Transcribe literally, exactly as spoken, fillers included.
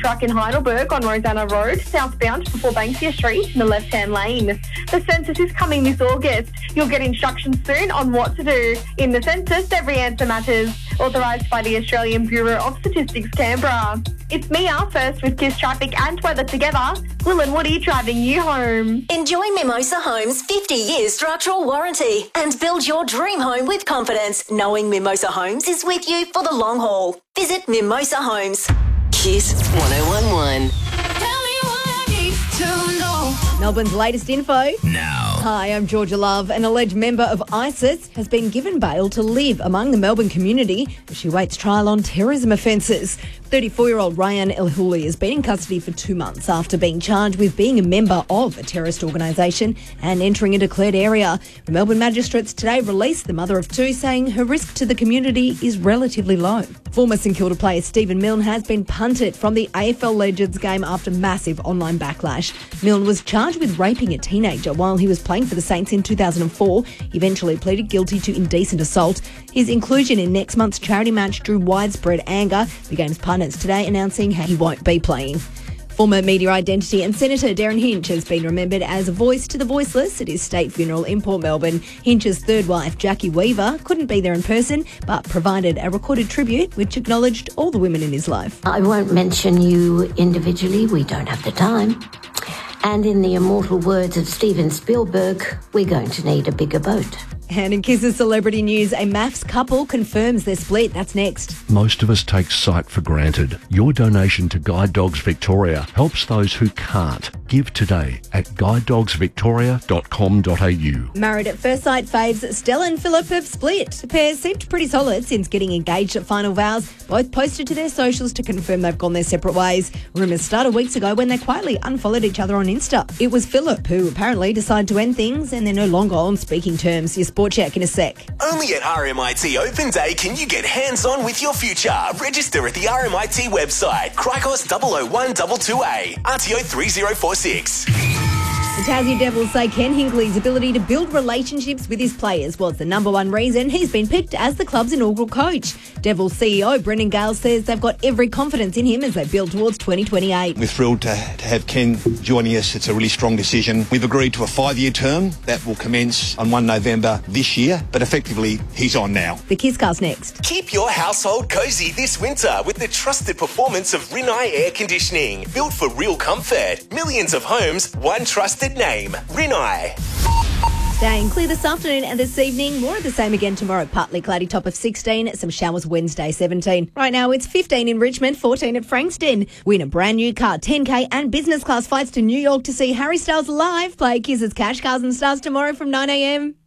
struck in Heidelberg on Rosanna Road, southbound before Banksia Street in the left-hand lane. The census is coming this August. You'll get instructions soon on what to do. In the census, every answer matters. Authorised by the Australian Bureau of Statistics, Canberra. It's Mia, first with Kiss Traffic and weather together. Will and Woody driving you home. Enjoy Mimosa Homes' fifty year structural warranty and build your dream home with confidence, knowing Mimosa Homes is with you for the long haul. Visit Mimosa Homes. Kiss one oh one one. Tell me what I need to know. Melbourne's latest info. Now. Hi, I'm Georgia Love. An alleged member of ISIS has been given bail to live among the Melbourne community as she waits trial on terrorism offences. thirty-four-year-old Ryan El Houli has been in custody for two months after being charged with being a member of a terrorist organisation and entering a declared area. The Melbourne magistrates today released the mother of two, saying her risk to the community is relatively low. Former St Kilda player Stephen Milne has been punted from the A F L Legends game after massive online backlash. Milne was charged with raping a teenager while he was playing for the Saints in two thousand four. He eventually pleaded guilty to indecent assault. His inclusion in next month's charity match drew widespread anger. The game's pundits today announcing how he won't be playing. Former media identity and Senator Darren Hinch has been remembered as a voice to the voiceless at his state funeral in Port Melbourne. Hinch's third wife, Jackie Weaver, couldn't be there in person, but provided a recorded tribute which acknowledged all the women in his life. I won't mention you individually, we don't have the time. And in the immortal words of Steven Spielberg, we're going to need a bigger boat. And in Kiss's celebrity news, a maths couple confirms their split. That's next. Most of us take sight for granted. Your donation to Guide Dogs Victoria helps those who can't. Give today at guide dogs victoria dot com dot a u. Married at first sight faves Stella and Philip have split. The pair seemed pretty solid since getting engaged at final vows. Both posted to their socials to confirm they've gone their separate ways. Rumours started weeks ago when they quietly unfollowed each other on Insta. It was Philip who apparently decided to end things, and they're no longer on speaking terms. Your sport check in a sec. Only at R M I T Open Day can you get hands-on with your future. Register at the R M I T website. Cricos double oh one two two A. R T O three oh four six. The Tassie Devils say Ken Hinkley's ability to build relationships with his players was the number one reason he's been picked as the club's inaugural coach. Devils C E O Brendan Gale says they've got every confidence in him as they build towards twenty twenty-eight. We're thrilled to, to have Ken joining us. It's a really strong decision. We've agreed to a five-year term that will commence on the first of November this year, but effectively he's on now. The Kisscast next. Keep your household cosy this winter with the trusted performance of Rinnai Air Conditioning. Built for real comfort. Millions of homes, one trusted name. Rinnai. Staying clear this afternoon and this evening. More of the same again tomorrow. Partly cloudy, top of sixteen. Some showers Wednesday, seventeen. Right now it's fifteen in Richmond, fourteen at Frankston. Win a brand new car, ten K and business class flights to New York to see Harry Styles live. Play Kiss's Cash Cars and Stars tomorrow from nine a m.